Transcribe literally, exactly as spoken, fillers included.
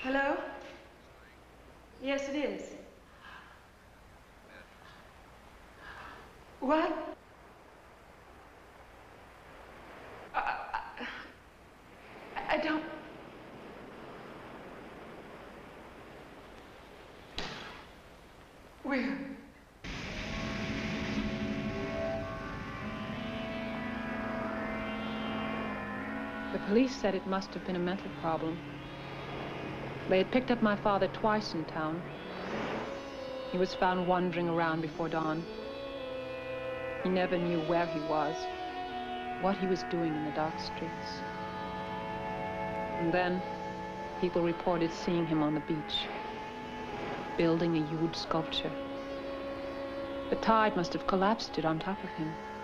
Hello? Yes, it is. What? I, I, I don't... Where? The police said it must have been a mental problem. They had picked up my father twice in town. He was found wandering around before dawn. He never knew where he was, what he was doing in the dark streets. And then, people reported seeing him on the beach, building a huge sculpture. The tide must have collapsed it on top of him.